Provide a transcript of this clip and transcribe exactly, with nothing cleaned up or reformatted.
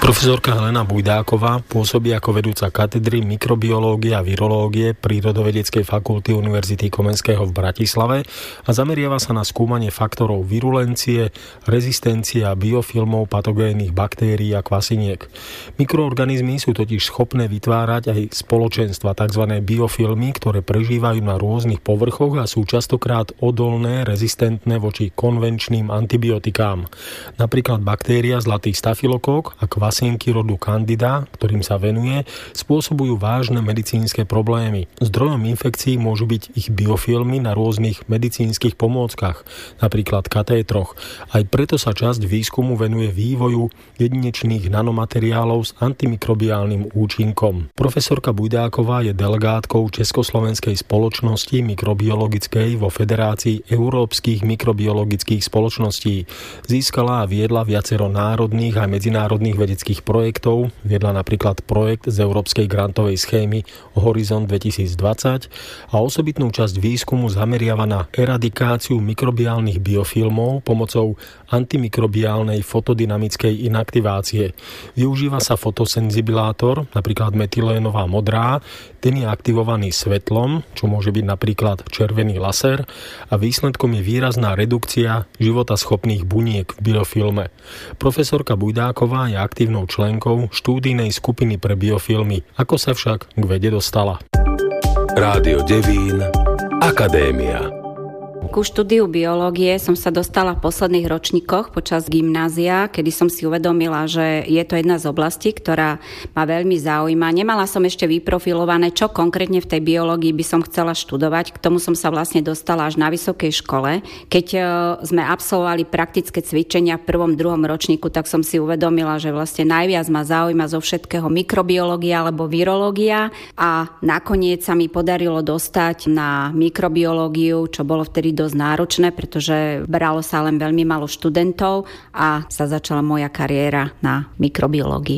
Profesorka Helena Bujdáková pôsobí ako vedúca katedry mikrobiológie a virológie Prírodovedeckej fakulty Univerzity Komenského v Bratislave a zameriava sa na skúmanie faktorov virulencie, rezistencie a biofilmov patogénnych baktérií a kvasiniek. Mikroorganizmy sú totiž schopné vytvárať aj spoločenstva, tzv. Biofilmy, ktoré prežívajú na rôznych povrchoch a sú častokrát odolné, rezistentné voči konvenčným antibiotikám. Napríklad baktéria zlatý stafilokok a kvasienky rodu Candida, ktorým sa venuje, spôsobujú vážne medicínske problémy. Zdrojom infekcií môžu byť ich biofilmy na rôznych medicínskych pomôckach, napríklad katétroch. Aj preto sa časť výskumu venuje vývoju jedinečných nanomateriálov s antimikrobiálnym účinkom. Profesorka Bujdáková je delegátkou Československej spoločnosti mikrobiologickej vo Federácii európskych mikrobiologických spoločností. Získala a viedla viacero národných a medzinárodných vedeckých projektov, viedla napríklad projekt z Európskej grantovej schémy Horizont dvetisícdvadsať a osobitnú časť výskumu zameriava na eradikáciu mikrobiálnych biofilmov pomocou antimikrobiálnej fotodynamickej inaktivácie. Využíva sa fotosenzibilátor, napríklad metylénová modrá, ten je aktivovaný svetlom, čo môže byť napríklad červený laser, a výsledkom je výrazná redukcia životaschopných buniek v biofilme. Profesorka Bujdáková je aktívnou členkou štúdijnej skupiny pre biofilmy. Ako sa však k vede dostala? Rádio Devín, Akadémia. Ku štúdiu biológie som sa dostala v posledných ročníkoch počas gymnázia, kedy som si uvedomila, že je to jedna z oblastí, ktorá ma veľmi zaujíma. Nemala som ešte vyprofilované, čo konkrétne v tej biológii by som chcela študovať. K tomu som sa vlastne dostala až na vysokej škole. Keď sme absolvovali praktické cvičenia v prvom, druhom ročníku, tak som si uvedomila, že vlastne najviac ma zaujíma zo všetkého mikrobiológia alebo virológia, a nakoniec sa mi podarilo dostať na mikrobiológiu, čo bolo vtedy dosť náročné, pretože bralo sa len veľmi málo študentov a sa začala moja kariéra na mikrobiológii.